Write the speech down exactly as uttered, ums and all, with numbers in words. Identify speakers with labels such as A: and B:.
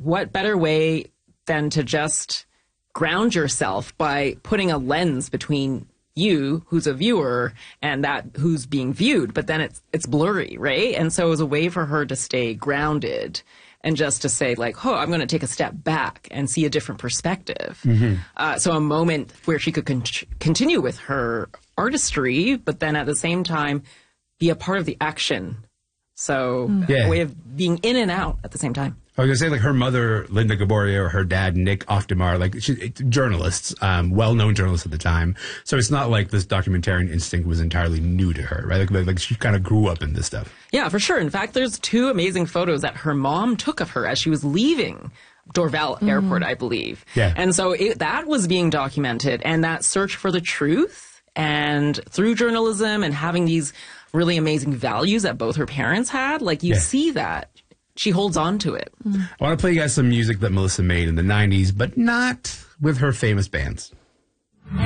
A: what better way than to just ground yourself by putting a lens between you, who's a viewer, and that who's being viewed, but then it's it's blurry, right? And so it was a way for her to stay grounded and just to say, like, oh, I'm going to take a step back and see a different perspective. Mm-hmm. Uh, so a moment where she could con- continue with her artistry, but then at the same time be a part of the action. So
B: yeah.
A: a way of being in and out at the same time.
B: I was going to say, like, her mother, Linda Gaboria, or her dad, Nick Oftemar, like, she, journalists, um, well-known journalists at the time. So it's not like this documentarian instinct was entirely new to her, right? Like, like she kind of grew up in this stuff.
A: Yeah, for sure. In fact, there's two amazing photos that her mom took of her as she was leaving Dorval mm. Airport, I believe.
B: Yeah.
A: And so it, that was being documented, and that search for the truth, and through journalism and having these really amazing values that both her parents had, like, you yeah. see that. She holds on to it.
B: I want to play you guys some music that Melissa made in the nineties, but not with her famous bands.